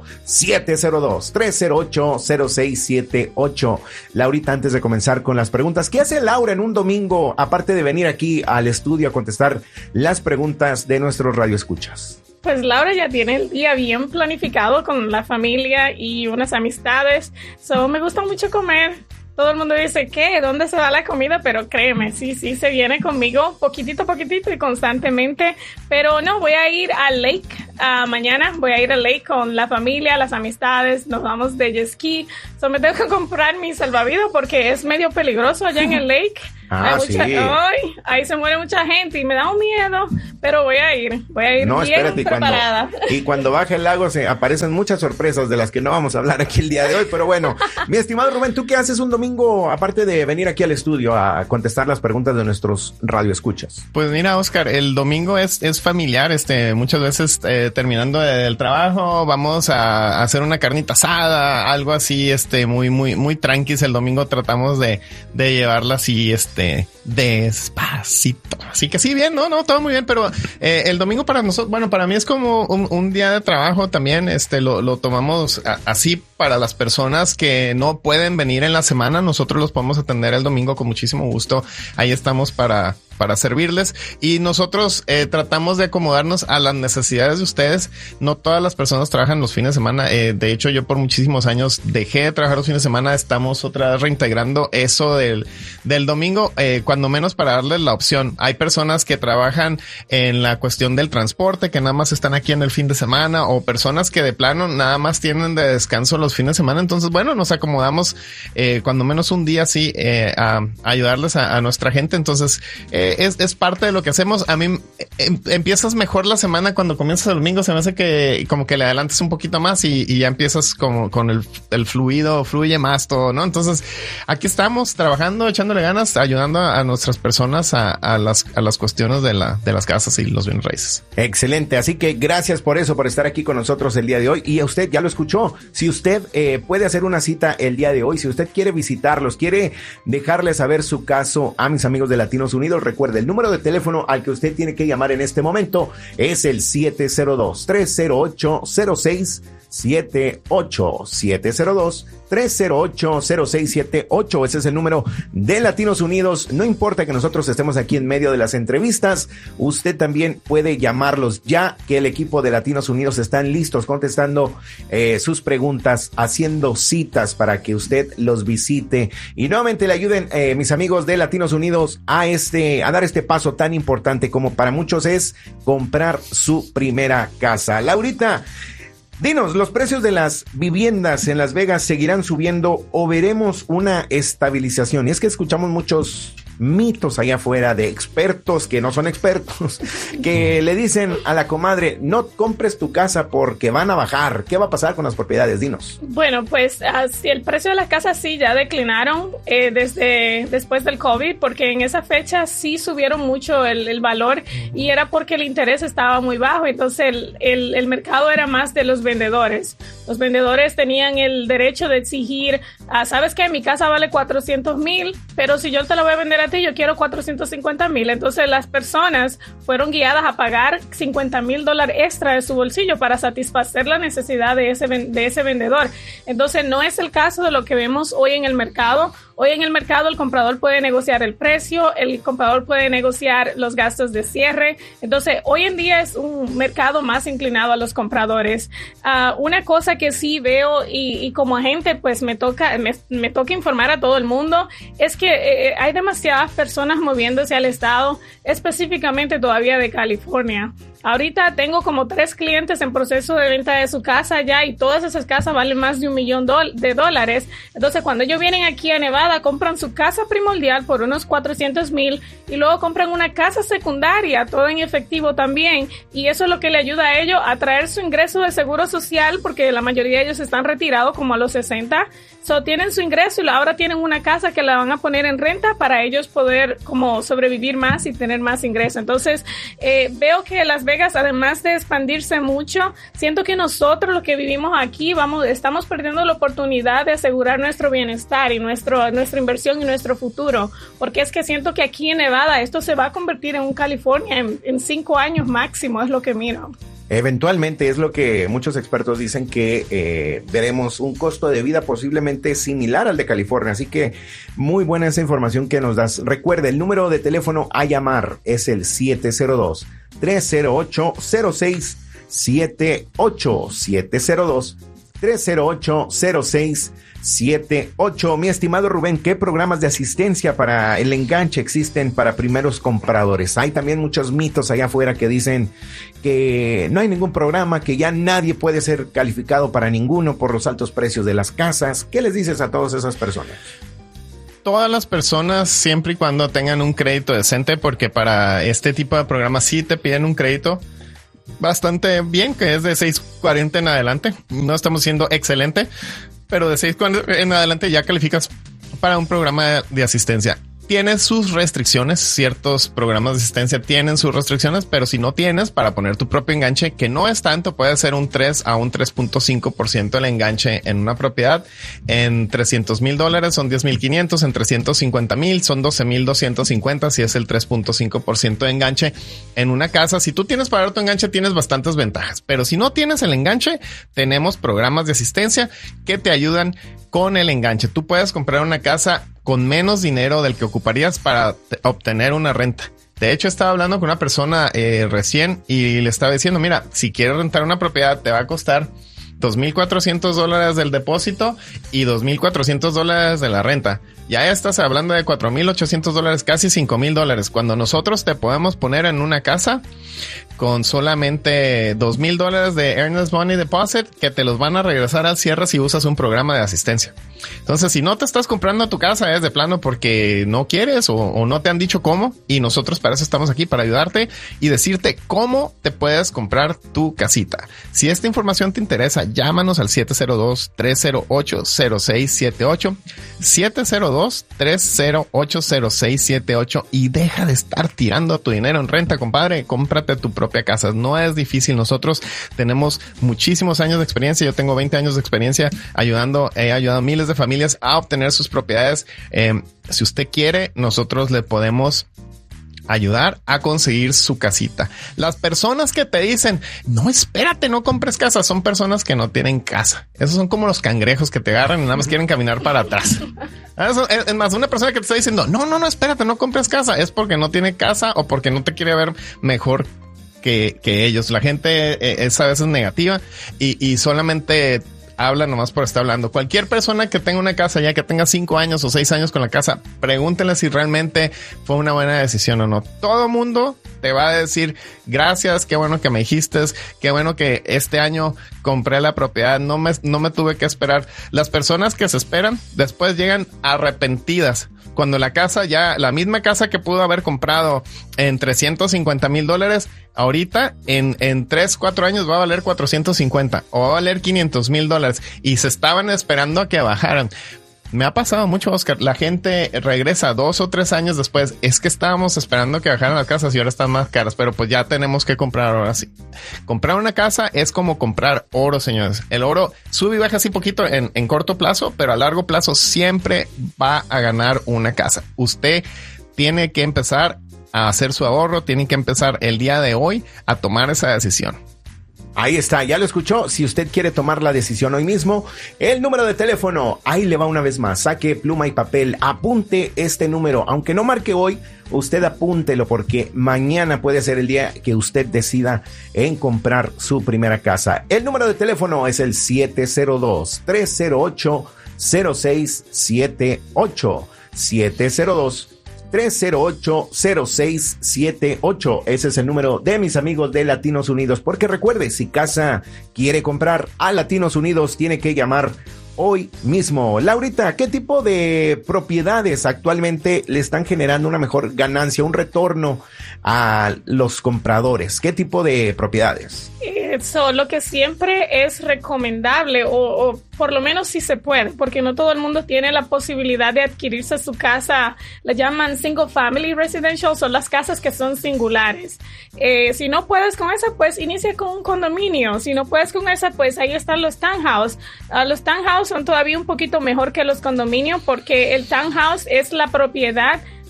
702-308-0678. Laurita, antes de comenzar con las preguntas, ¿qué hace Laura en un domingo, aparte de venir aquí al estudio a contestar las preguntas de nuestros radioescuchas? Pues Laura ya tiene el día bien planificado con la familia y unas amistades. Me gusta mucho comer. Todo el mundo dice, ¿qué? ¿Dónde se va la comida? Pero créeme, sí, se viene conmigo poquitito y constantemente. Pero no, voy a ir al lake mañana. Voy a ir al lake con la familia, las amistades. Nos vamos de jet ski. Me tengo que comprar mi salvavidas porque es medio peligroso allá en el lake. Sí. Ahí se muere mucha gente y me da un miedo, pero voy a ir no, bien espérate, preparada. Y cuando baje el lago se aparecen muchas sorpresas de las que no vamos a hablar aquí el día de hoy, pero bueno, mi estimado Rubén, ¿tú qué haces un domingo aparte de venir aquí al estudio a contestar las preguntas de nuestros radioescuchas? Pues mira, Oscar, el domingo es familiar, muchas veces terminando el trabajo vamos a hacer una carnita asada, algo así, muy tranquis. El domingo tratamos de llevarla así, despacito. Así que sí, bien, no, todo muy bien, pero el domingo para nosotros, bueno, para mí es como un día de trabajo también, lo tomamos así para las personas que no pueden venir en la semana, nosotros los podemos atender el domingo con muchísimo gusto, ahí estamos para servirles y nosotros tratamos de acomodarnos a las necesidades de ustedes. No todas las personas trabajan los fines de semana, de hecho yo por muchísimos años dejé de trabajar los fines de semana, estamos otra vez reintegrando eso del domingo, cuando menos para darles la opción. Hay personas que trabajan en la cuestión del transporte, que nada más están aquí en el fin de semana, o personas que de plano nada más tienen de descanso los fines de semana, entonces bueno, nos acomodamos cuando menos un día así a ayudarles a nuestra gente, entonces es parte de lo que hacemos. A mí empiezas mejor la semana cuando comienzas el domingo, se me hace que como que le adelantes un poquito más y ya empiezas como con el fluido, fluye más todo, ¿no? Entonces aquí estamos trabajando, echándole ganas, ayudando a nuestras personas a las cuestiones de las casas y los bienes raíces. Excelente, así que gracias por eso, por estar aquí con nosotros el día de hoy. Y a usted ya lo escuchó, si usted puede hacer una cita el día de hoy, si usted quiere visitarlos, quiere dejarle saber su caso a mis amigos de Latinos Unidos, recuerde, el número de teléfono al que usted tiene que llamar en este momento es el 702-308-0678. 702-308-0678. Ese es el número de Latinos Unidos. No importa que nosotros estemos aquí en medio de las entrevistas, usted también puede llamarlos ya que el equipo de Latinos Unidos están listos contestando sus preguntas, haciendo citas para que usted los visite y nuevamente le ayuden, mis amigos de Latinos Unidos, a dar este paso tan importante como para muchos es comprar su primera casa. Laurita, dinos, ¿los precios de las viviendas en Las Vegas seguirán subiendo o veremos una estabilización? Y es que escuchamos muchos mitos allá afuera de expertos que no son expertos, que le dicen a la comadre, no compres tu casa porque van a bajar. ¿Qué va a pasar con las propiedades? Dinos. Bueno, pues si el precio de las casas sí ya declinaron desde después del COVID, porque en esa fecha sí subieron mucho el valor y era porque el interés estaba muy bajo, entonces el mercado era más de los vendedores. Los vendedores tenían el derecho de exigir, ¿sabes qué? Mi casa vale $400,000, pero si yo te la voy a vender a ti, yo quiero $450,000. Entonces las personas fueron guiadas a pagar $50,000 extra de su bolsillo para satisfacer la necesidad de ese vendedor. Entonces no es el caso de lo que vemos hoy en el mercado. Hoy en el mercado el comprador puede negociar el precio, el comprador puede negociar los gastos de cierre. Entonces hoy en día es un mercado más inclinado a los compradores. Una cosa que sí veo y como agente pues me toca informar a todo el mundo es que hay demasiadas personas moviéndose al estado, específicamente todavía de California. Ahorita tengo como 3 clientes en proceso de venta de su casa ya y todas esas casas valen más de $1 millón. Entonces cuando ellos vienen aquí a Nevada compran su casa primordial por unos $400,000 y luego compran una casa secundaria, todo en efectivo también, y eso es lo que le ayuda a ellos a traer su ingreso de seguro social porque la mayoría de ellos están retirados como a los 60. Tienen su ingreso y ahora tienen una casa que la van a poner en renta para ellos poder como sobrevivir más y tener más ingreso. Entonces veo que Las Vegas, además de expandirse mucho, siento que nosotros los que vivimos aquí estamos perdiendo la oportunidad de asegurar nuestro bienestar y nuestra inversión y nuestro futuro, porque es que siento que aquí en Nevada esto se va a convertir en un California en 5 años máximo, es lo que miro. Eventualmente es lo que muchos expertos dicen que veremos un costo de vida posiblemente similar al de California. Así que muy buena esa información que nos das. Recuerde, el número de teléfono a llamar es el 702-308-0678. 702-308-0678. Mi estimado Rubén, ¿qué programas de asistencia para el enganche existen para primeros compradores? Hay también muchos mitos allá afuera que dicen que no hay ningún programa, que ya nadie puede ser calificado para ninguno por los altos precios de las casas. ¿Qué les dices a todas esas personas? Todas las personas, siempre y cuando tengan un crédito decente, porque para este tipo de programas sí te piden un crédito bastante bien, que es de 640 en adelante. No estamos siendo excelente, pero de 640 en adelante ya calificas para un programa de asistencia. Tiene sus restricciones, ciertos programas de asistencia tienen sus restricciones, pero si no tienes, para poner tu propio enganche, que no es tanto, puede ser un 3 a un 3.5% el enganche en una propiedad. En $300,000 son $10,500, en 350,000 son $12,250, si es el 3.5% de enganche en una casa. Si tú tienes para dar tu enganche, tienes bastantes ventajas, pero si no tienes el enganche, tenemos programas de asistencia que te ayudan con el enganche. Tú puedes comprar una casa con menos dinero del que ocuparías para obtener una renta. De hecho, estaba hablando con una persona recién y le estaba diciendo, mira, si quieres rentar una propiedad te va a costar $2,400 del depósito y $2,400 de la renta. Ya estás hablando de $4,800, casi $5,000. Cuando nosotros te podemos poner en una casa con solamente $2,000 de Earnest Money Deposit, que te los van a regresar al cierre si usas un programa de asistencia. Entonces, si no te estás comprando tu casa, es de plano porque no quieres o no te han dicho cómo, y nosotros para eso estamos aquí, para ayudarte y decirte cómo te puedes comprar tu casita. Si esta información te interesa, llámanos al 702-308-0678, 702-308-0678 y deja de estar tirando tu dinero en renta, compadre. Cómprate tu propia casa. No es difícil. Nosotros tenemos muchísimos años de experiencia. Yo tengo 20 años de experiencia he ayudado a miles de familias a obtener sus propiedades. Si usted quiere, nosotros le podemos ayudar a conseguir su casita. Las personas que te dicen, no, espérate, no compres casa, son personas que no tienen casa. Esos son como los cangrejos que te agarran y nada más quieren caminar para atrás. Es más, una persona que te está diciendo, no, espérate, no compres casa, es porque no tiene casa o porque no te quiere ver mejor que ellos. La gente es a veces negativa y solamente habla nomás por estar hablando. Cualquier persona que tenga una casa, ya que tenga 5 años o 6 años con la casa, pregúntele si realmente fue una buena decisión o no. Todo mundo te va a decir, gracias, qué bueno que me dijiste, qué bueno que este año compré la propiedad, no me tuve que esperar. Las personas que se esperan después llegan arrepentidas. Cuando la misma casa que pudo haber comprado en $350,000, ahorita en 3-4 años va a valer 450 o va a valer $500,000 y se estaban esperando a que bajaran. Me ha pasado mucho, Oscar. La gente regresa 2 o 3 años después. Es que estábamos esperando que bajaran las casas y ahora están más caras, pero pues ya tenemos que comprar ahora sí. Comprar una casa es como comprar oro, señores. El oro sube y baja así poquito en corto plazo, pero a largo plazo siempre va a ganar una casa. Usted tiene que empezar a hacer su ahorro, tiene que empezar el día de hoy a tomar esa decisión. Ahí está, ya lo escuchó. Si usted quiere tomar la decisión hoy mismo, el número de teléfono, ahí le va una vez más. Saque pluma y papel, apunte este número. Aunque no marque hoy, usted apúntelo porque mañana puede ser el día que usted decida en comprar su primera casa. El número de teléfono es el 702-308-0678. 702-308-0678. Ese es el número de mis amigos de Latinos Unidos. Porque recuerde, si casa quiere comprar a Latinos Unidos, tiene que llamar hoy mismo. Laurita, ¿qué tipo de propiedades actualmente le están generando una mejor ganancia, un retorno a los compradores? ¿Qué tipo de propiedades? Eso, lo que siempre es recomendable, o por lo menos si se puede, porque no todo el mundo tiene la posibilidad de adquirirse su casa. La llaman single family residential, son las casas que son singulares. Si no puedes con esa, pues inicia con un condominio. Si no puedes con esa, pues ahí están los townhouse. Los townhouse son todavía un poquito mejor que los condominios porque el townhouse es la propiedad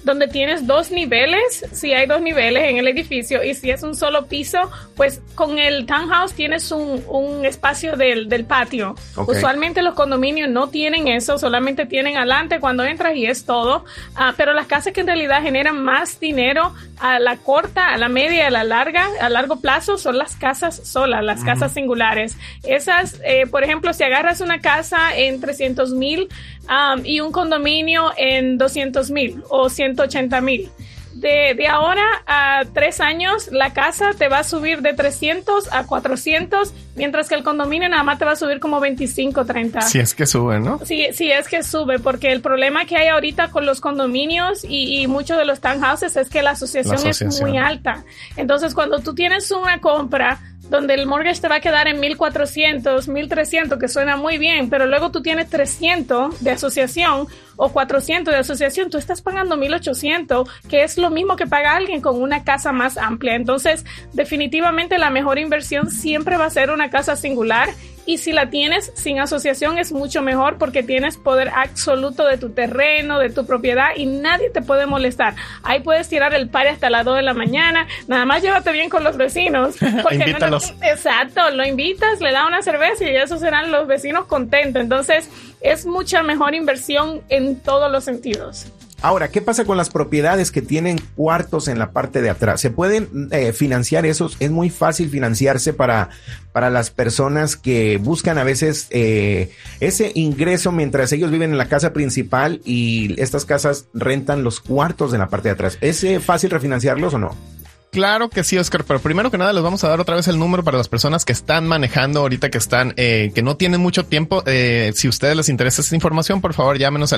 donde tienes 2 niveles, si hay 2 niveles en el edificio, y si es un solo piso, pues con el townhouse tienes un espacio del patio. Okay. Usualmente los condominios no tienen eso, solamente tienen adelante cuando entras y es todo. Pero las casas que en realidad generan más dinero a la corta, a la media, a la larga, a largo plazo, son las casas solas, las casas singulares. Esas, por ejemplo, si agarras una casa en 300,000 y un condominio en 200,000 o 180,000. De ahora a 3 años, la casa te va a subir de 300 a 400, mientras que el condominio nada más te va a subir como 25, 30. Si es que sube, ¿no? Sí, es que sube, porque el problema que hay ahorita con los condominios y muchos de los townhouses es que la asociación es muy alta. Entonces, cuando tú tienes una compra donde el mortgage te va a quedar en 1,400, 1,300, que suena muy bien, pero luego tú tienes 300 de asociación o 400 de asociación, tú estás pagando 1,800, que es lo mismo que paga alguien con una casa más amplia. Entonces, definitivamente la mejor inversión siempre va a ser una casa singular. Y si la tienes sin asociación es mucho mejor porque tienes poder absoluto de tu terreno, de tu propiedad y nadie te puede molestar. Ahí puedes tirar el party hasta las 2 de la mañana. Nada más llévate bien con los vecinos. Invítalos. Exacto, lo invitas, le das una cerveza y esos serán los vecinos contentos. Entonces es mucha mejor inversión en todos los sentidos. Ahora, ¿qué pasa con las propiedades que tienen cuartos en la parte de atrás? ¿Se pueden financiar esos? Es muy fácil financiarse para las personas que buscan a veces ese ingreso mientras ellos viven en la casa principal y estas casas rentan los cuartos en la parte de atrás. ¿Es fácil refinanciarlos o no? Claro que sí, Oscar, pero primero que nada les vamos a dar otra vez el número para las personas que están manejando ahorita, que están, que no tienen mucho tiempo. Si a ustedes les interesa esta información, por favor, llámenos al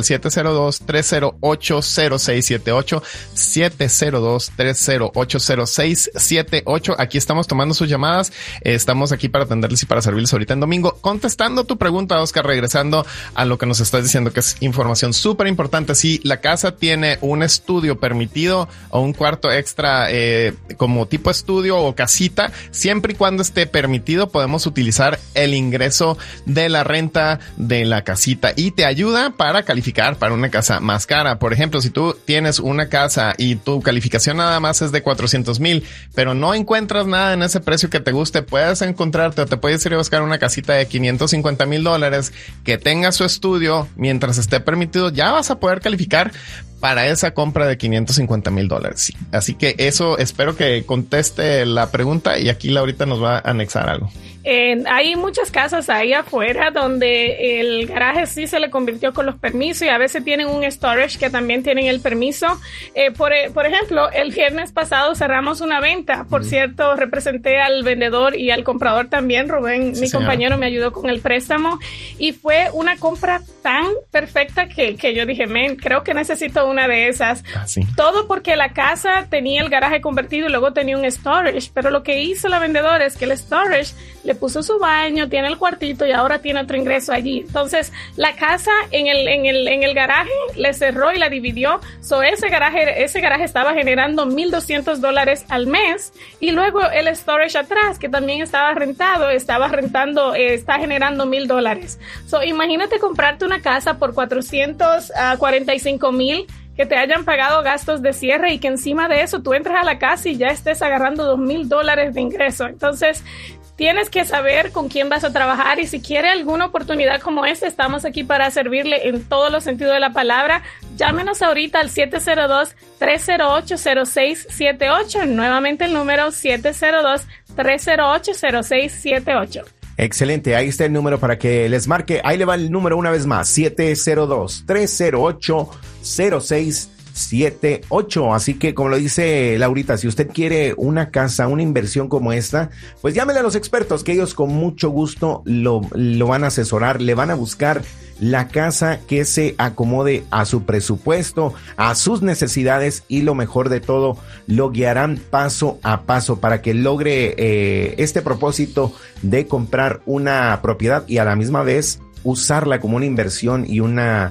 702-308-0678, 702-308-0678. Aquí estamos tomando sus llamadas. Estamos aquí para atenderles y para servirles ahorita en domingo. Contestando tu pregunta, Oscar, regresando a lo que nos estás diciendo, que es información súper importante. Si la casa tiene un estudio permitido o un cuarto extra, como tipo estudio o casita, siempre y cuando esté permitido podemos utilizar el ingreso de la renta de la casita y te ayuda para calificar para una casa más cara. Por ejemplo, si tú tienes una casa y tu calificación nada más es de 400,000, pero no encuentras nada en ese precio que te guste, puedes encontrarte o te puedes ir a buscar una casita de $550,000 que tenga su estudio mientras esté permitido. Ya vas a poder calificar para esa compra de $550,000. Así que eso, espero que conteste la pregunta y aquí Laurita nos va a anexar algo. Hay muchas casas ahí afuera donde el garaje sí se le convirtió con los permisos y a veces tienen un storage que también tienen el permiso. Por ejemplo, el viernes pasado cerramos una venta. Por cierto, representé al vendedor y al comprador también. Rubén, sí, mi compañero, me ayudó con el préstamo y fue una compra tan perfecta que yo dije, creo que necesito una de esas. Sí. Todo porque la casa tenía el garaje convertido y luego tenía un storage, pero lo que hizo la vendedora es que el storage le puso su baño, tiene el cuartito y ahora tiene otro ingreso allí. Entonces, la casa en el garaje le cerró y la dividió. Ese garaje estaba generando $1,200 al mes y luego el storage atrás, que también está generando $1,000. Imagínate comprarte una casa por $445,000 que te hayan pagado gastos de cierre y que encima de eso tú entras a la casa y ya estés agarrando $2,000 de ingreso. Entonces, tienes que saber con quién vas a trabajar y si quiere alguna oportunidad como esta, estamos aquí para servirle en todos los sentidos de la palabra. Llámenos ahorita al 702-308-0678. Nuevamente el número 702-308-0678. Excelente, ahí está el número para que les marque. Ahí le va el número una vez más, 702-308-0678. Así que, como lo dice Laurita, si usted quiere una casa, una inversión como esta, pues llámele a los expertos, que ellos con mucho gusto lo van a asesorar, le van a buscar la casa que se acomode a su presupuesto, a sus necesidades y lo mejor de todo, lo guiarán paso a paso para que logre este propósito de comprar una propiedad y a la misma vez usarla como una inversión y una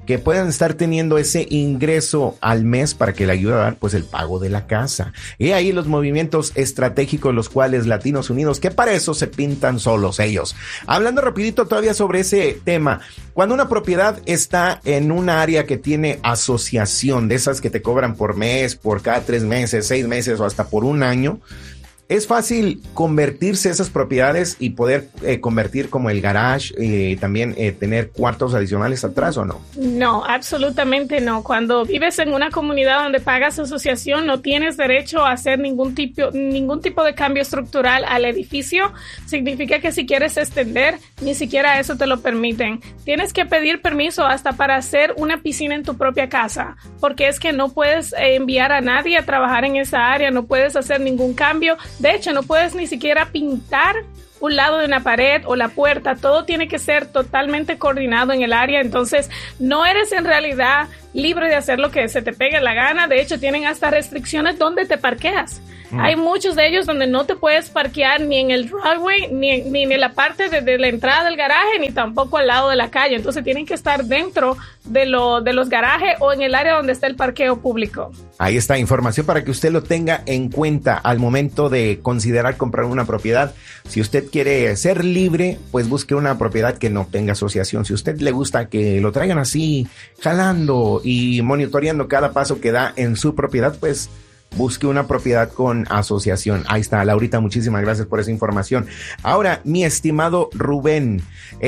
que puedan estar teniendo ese ingreso al mes para que le ayude a dar pues el pago de la casa. Y ahí los movimientos estratégicos, los cuales Latinos Unidos, que para eso se pintan solos ellos. Hablando rapidito todavía sobre ese tema, cuando una propiedad está en un área que tiene asociación, de esas que te cobran por mes, por cada 3 meses, 6 meses o hasta por un año, ¿es fácil convertirse esas propiedades y poder convertir como el garage y también tener cuartos adicionales atrás o no? No, absolutamente no. Cuando vives en una comunidad donde pagas asociación, no tienes derecho a hacer ningún tipo de cambio estructural al edificio. Significa que si quieres extender, ni siquiera eso te lo permiten. Tienes que pedir permiso hasta para hacer una piscina en tu propia casa, porque es que no puedes enviar a nadie a trabajar en esa área, no puedes hacer ningún cambio. De hecho, no puedes ni siquiera pintar un lado de una pared o la puerta. Todo tiene que ser totalmente coordinado en el área. Entonces, no eres en realidad libre de hacer lo que se te pegue la gana. De hecho, tienen hasta restricciones donde te parqueas. Hay muchos de ellos donde no te puedes parquear ni en el driveway, ni en la parte de la entrada del garaje, ni tampoco al lado de la calle. Entonces tienen que estar dentro de los garajes o en el área donde está el parqueo público. Ahí está información para que usted lo tenga en cuenta al momento de considerar comprar una propiedad. Si usted quiere ser libre, pues busque una propiedad que no tenga asociación. Si a usted le gusta que lo traigan así, jalando y monitoreando cada paso que da en su propiedad, pues busque una propiedad con asociación. Ahí está, Laurita, muchísimas gracias por esa información. Ahora, mi estimado Rubén,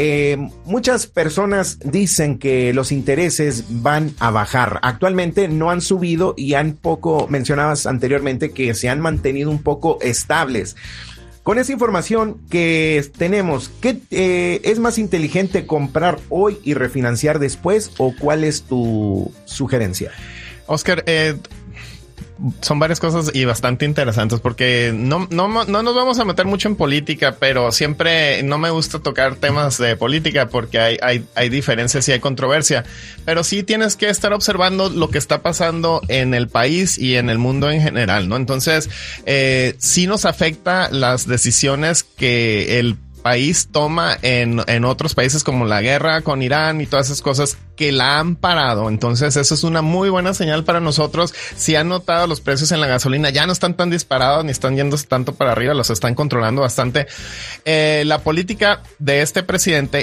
muchas personas dicen que los intereses van a bajar. Actualmente no han subido y mencionabas anteriormente que se han mantenido un poco estables. Con esa información que tenemos, ¿qué es más inteligente, comprar hoy y refinanciar después, o cuál es tu sugerencia? Oscar, son varias cosas y bastante interesantes, porque no nos vamos a meter mucho en política, pero siempre no me gusta tocar temas de política porque hay diferencias y hay controversia, pero sí tienes que estar observando lo que está pasando en el país y en el mundo en general, ¿no? Entonces, sí nos afecta las decisiones que el país toma en otros países, como la guerra con Irán y todas esas cosas que la han parado. Entonces eso es una muy buena señal para nosotros. Si han notado, los precios en la gasolina ya no están tan disparados ni están yéndose tanto para arriba, los están controlando bastante. La política de este presidente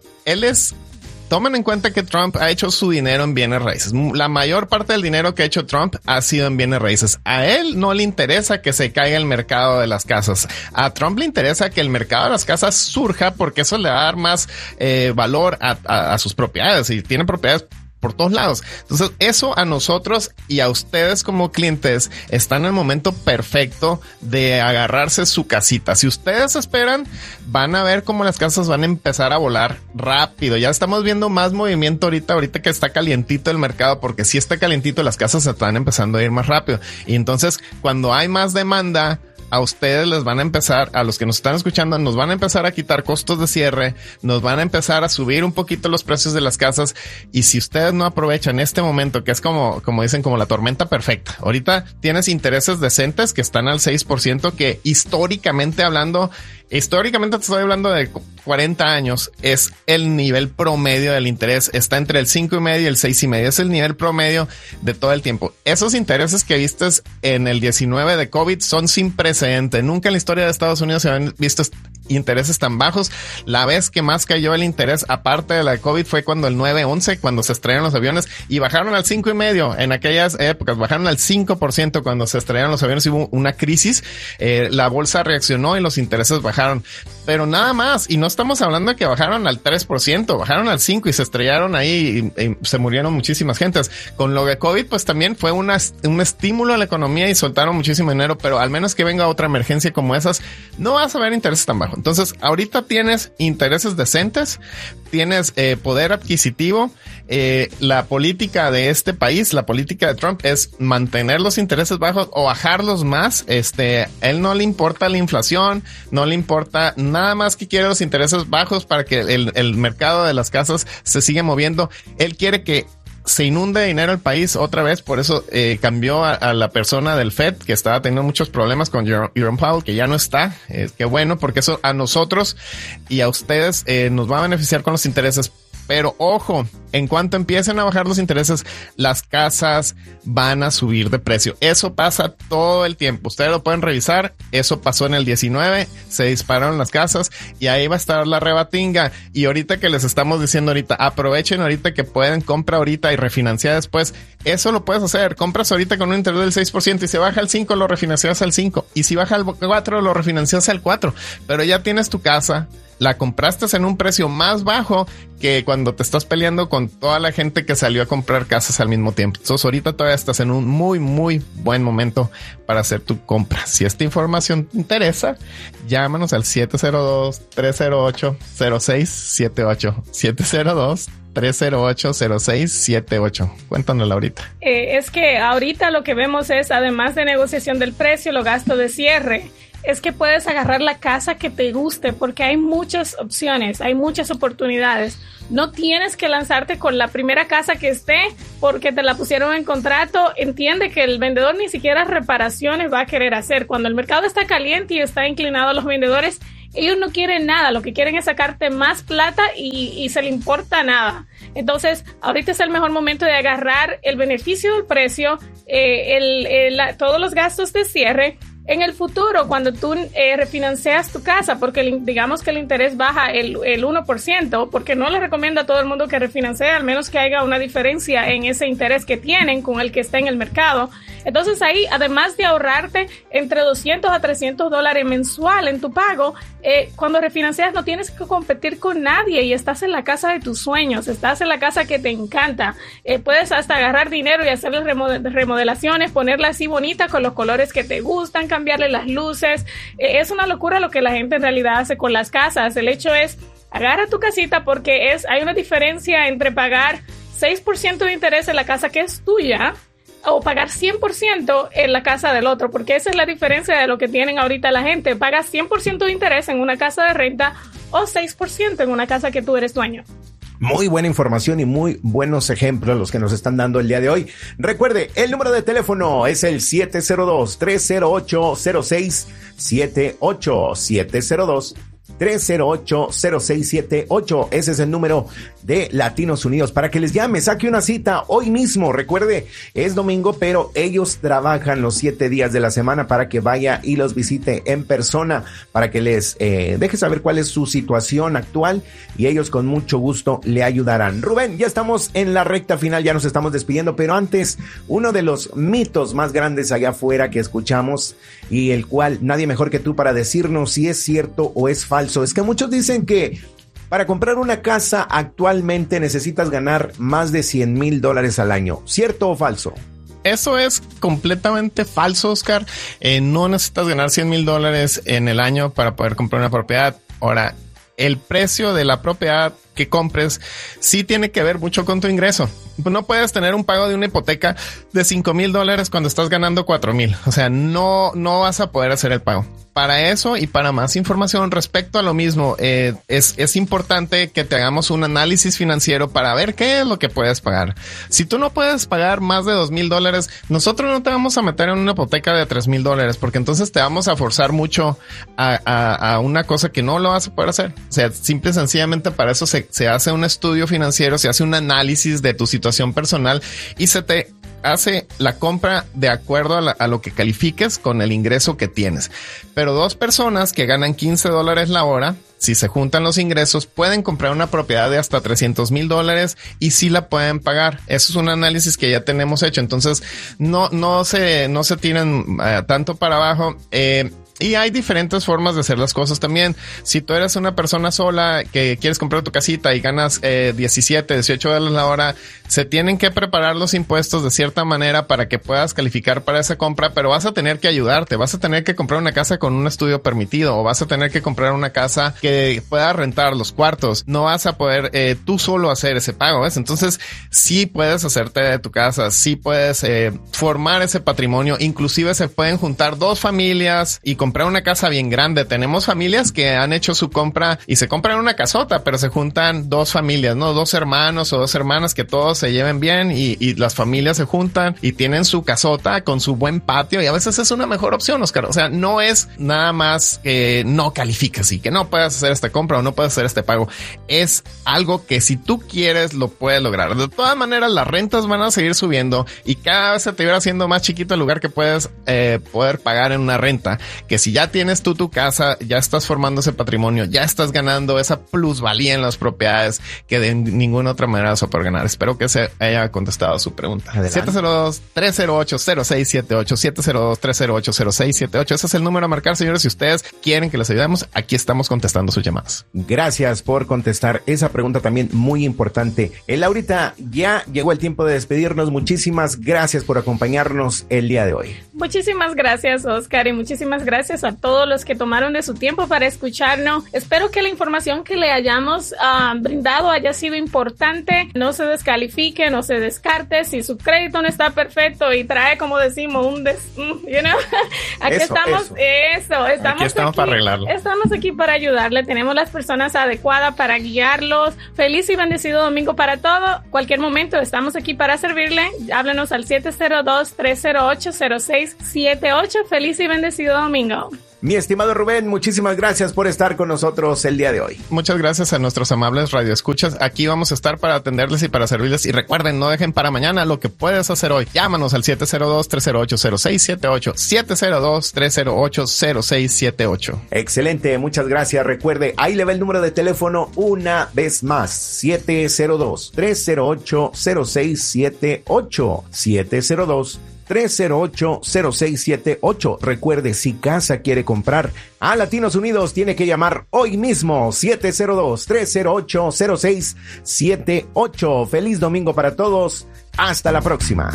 tomen en cuenta que Trump ha hecho su dinero en bienes raíces. La mayor parte del dinero que ha hecho Trump ha sido en bienes raíces. A él no le interesa que se caiga el mercado de las casas. A Trump le interesa que el mercado de las casas surja, porque eso le va a dar más valor a sus propiedades, y tiene propiedades por todos lados. Entonces, eso a nosotros y a ustedes como clientes está en el momento perfecto de agarrarse su casita. Si ustedes esperan, van a ver cómo las casas van a empezar a volar rápido. Ya estamos viendo más movimiento ahorita que está calientito el mercado, porque si está calientito, las casas se están empezando a ir más rápido. Y entonces, cuando hay más demanda, a ustedes les van a empezar, a los que nos están escuchando, nos van a empezar a quitar costos de cierre, nos van a empezar a subir un poquito los precios de las casas. Y si ustedes no aprovechan este momento, que es como dicen, como la tormenta perfecta, ahorita tienes intereses decentes que están al 6%, que históricamente te estoy hablando de 40 años, es el nivel promedio del interés. Está entre el 5.5 y el 6.5. Es el nivel promedio de todo el tiempo. Esos intereses que vistes en el 19 de COVID son sin precedente. Nunca en la historia de Estados Unidos se habían visto intereses tan bajos. La vez que más cayó el interés, aparte de la COVID, fue cuando el 9/11, cuando se estrellaron los aviones, y bajaron al 5.5. En aquellas épocas bajaron al 5% cuando se estrellaron los aviones. Hubo una crisis, la bolsa reaccionó y los intereses bajaron, pero nada más. Y no estamos hablando de que bajaron al 3%, bajaron al 5% y se estrellaron ahí y se murieron muchísimas gentes. Con lo de COVID, pues también fue un estímulo a la economía y soltaron muchísimo dinero, pero al menos que venga otra emergencia como esas, no vas a ver intereses tan bajos. Entonces, ahorita tienes intereses decentes, tienes poder adquisitivo. La política de este país, la política de Trump, es mantener los intereses bajos o bajarlos más. Él no le importa la inflación, no le importa nada más, que quiere los intereses bajos para que el mercado de las casas se siga moviendo. Él quiere que se inunde dinero el país otra vez. Por eso cambió a la persona del Fed, que estaba teniendo muchos problemas con Jerome Powell, que ya no está. Qué bueno, porque eso a nosotros y a ustedes nos va a beneficiar con los intereses. Pero ojo, en cuanto empiecen a bajar los intereses, las casas van a subir de precio. Eso pasa todo el tiempo. Ustedes lo pueden revisar. Eso pasó en el 19, se dispararon las casas y ahí va a estar la rebatinga. Y ahorita que les estamos diciendo ahorita, aprovechen ahorita que pueden, compra ahorita y refinanciar después. Eso lo puedes hacer. Compras ahorita con un interés del 6% y si baja al 5 lo refinancias al 5. Y si baja al 4 lo refinancias al 4. Pero ya tienes tu casa. La compraste en un precio más bajo que cuando te estás peleando con toda la gente que salió a comprar casas al mismo tiempo. Entonces ahorita todavía estás en un muy, muy buen momento para hacer tu compra. Si esta información te interesa, llámanos al 702-308-0678. 702-308-0678. Cuéntanosla ahorita. Es que ahorita lo que vemos es, además de negociación del precio, los gastos de cierre. Es que puedes agarrar la casa que te guste porque hay muchas opciones, hay muchas oportunidades. No tienes que lanzarte con la primera casa que esté porque te la pusieron en contrato. Entiende que el vendedor ni siquiera reparaciones va a querer hacer. Cuando el mercado está caliente y está inclinado a los vendedores, ellos no quieren nada. Lo que quieren es sacarte más plata y se le importa nada. Entonces, ahorita es el mejor momento de agarrar el beneficio del precio, todos los gastos de cierre. En el futuro, cuando tú refinancias tu casa, porque digamos que el interés baja el 1%, porque no le recomiendo a todo el mundo que refinancie, al menos que haya una diferencia en ese interés que tienen con el que está en el mercado. Entonces ahí, además de ahorrarte entre $200 a $300 mensual en tu pago, cuando refinancias no tienes que competir con nadie y estás en la casa de tus sueños, estás en la casa que te encanta. Puedes hasta agarrar dinero y hacerle remodelaciones, ponerla así bonita con los colores que te gustan, cambiarle las luces. Es una locura lo que la gente en realidad hace con las casas. El hecho es, agarra tu casita porque hay una diferencia entre pagar 6% de interés en la casa que es tuya o pagar 100% en la casa del otro, porque esa es la diferencia de lo que tienen ahorita la gente. Pagas 100% de interés en una casa de renta o 6% en una casa que tú eres dueño. Muy buena información y muy buenos ejemplos los que nos están dando el día de hoy. Recuerde, el número de teléfono es el 702-308-0678. 702-308-0678. Ese es el número de Latinos Unidos para que les llame, saque una cita hoy mismo. Recuerde, es domingo, pero ellos trabajan los 7 días de la semana para que vaya y los visite en persona, para que les deje saber cuál es su situación actual y ellos con mucho gusto le ayudarán. Rubén, ya estamos en la recta final, ya nos estamos despidiendo, pero antes, uno de los mitos más grandes allá afuera que escuchamos y el cual nadie mejor que tú para decirnos si es cierto o es falso, es que muchos dicen que para comprar una casa actualmente necesitas ganar más de $100,000 al año. ¿Cierto o falso? Eso es completamente falso, Oscar. No necesitas ganar $100,000 en el año para poder comprar una propiedad. Ahora, el precio de la propiedad que compres sí tiene que ver mucho con tu ingreso. No puedes tener un pago de una hipoteca de $5,000 cuando estás ganando $4,000. O sea, no vas a poder hacer el pago. Para eso y para más información respecto a lo mismo, es importante que te hagamos un análisis financiero para ver qué es lo que puedes pagar. Si tú no puedes pagar más de $2,000, nosotros no te vamos a meter en una hipoteca de $3,000 porque entonces te vamos a forzar mucho a una cosa que no lo vas a poder hacer. O sea, simple y sencillamente para eso se hace un estudio financiero, se hace un análisis de tu situación personal y se te hace la compra de acuerdo a lo que califiques con el ingreso que tienes. Pero 2 personas que ganan $15 la hora, si se juntan los ingresos, pueden comprar una propiedad de hasta $300,000 y sí la pueden pagar. Eso es un análisis que ya tenemos hecho. Entonces, no se tiran tanto para abajo. Y hay diferentes formas de hacer las cosas también. Si tú eres una persona sola que quieres comprar tu casita y ganas $17-18 la hora, se tienen que preparar los impuestos de cierta manera para que puedas calificar para esa compra, pero vas a tener que ayudarte. Vas a tener que comprar una casa con un estudio permitido o vas a tener que comprar una casa que pueda rentar los cuartos. No vas a poder tú solo hacer ese pago, ¿ves? Entonces, sí puedes hacerte de tu casa, sí puedes formar ese patrimonio. Inclusive se pueden juntar 2 familias y comprar comprar una casa bien grande. Tenemos familias que han hecho su compra y se compran una casota, pero se juntan dos familias, ¿no? Dos hermanos o dos hermanas que todos se lleven bien y las familias se juntan y tienen su casota con su buen patio, y a veces es una mejor opción, Oscar. O sea, no es nada más que no calificas y que no puedes hacer esta compra o no puedes hacer este pago. Es algo que si tú quieres lo puedes lograr. De todas maneras, las rentas van a seguir subiendo y cada vez se te irá haciendo más chiquito el lugar que puedes poder pagar en una renta. Que si ya tienes tú tu casa, ya estás formando ese patrimonio, ya estás ganando esa plusvalía en las propiedades que de ninguna otra manera vas a poder ganar. Espero que se haya contestado su pregunta. 702-308-0678, 702-308-0678. Ese es el número a marcar, señores. Si ustedes quieren que les ayudemos, aquí estamos contestando sus llamadas. Gracias por contestar esa pregunta también muy importante. Laurita, ya llegó el tiempo de despedirnos. Muchísimas gracias por acompañarnos el día de hoy. Muchísimas gracias, Oscar, y muchísimas gracias a todos los que tomaron de su tiempo para escucharnos. Espero que la información que le hayamos brindado haya sido importante. No se descalifique, no se descarte. Si su crédito no está perfecto y trae, como decimos, aquí estamos estamos para arreglarlo. Estamos aquí para ayudarle. Tenemos las personas adecuadas para guiarlos. Feliz y bendecido domingo para todo. Cualquier momento estamos aquí para servirle. Háblenos al 702-308-0678. Feliz y bendecido domingo. Mi estimado Rubén, muchísimas gracias por estar con nosotros el día de hoy. Muchas gracias a nuestros amables radioescuchas. Aquí vamos a estar para atenderles y para servirles. Y recuerden, no dejen para mañana lo que puedes hacer hoy. Llámanos al 702-308-0678. 702-308-0678. Excelente, muchas gracias. Recuerde, ahí le va el número de teléfono una vez más. 702-308-0678. 702-308-0678. Recuerde, si casa quiere comprar a Latinos Unidos, tiene que llamar hoy mismo. 702-308-0678. Feliz domingo para todos. Hasta la próxima.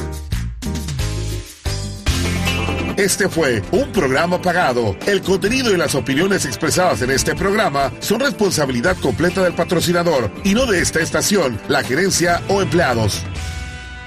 Este fue un programa pagado. El contenido y las opiniones expresadas en este programa son responsabilidad completa del patrocinador y no de esta estación, la gerencia o empleados.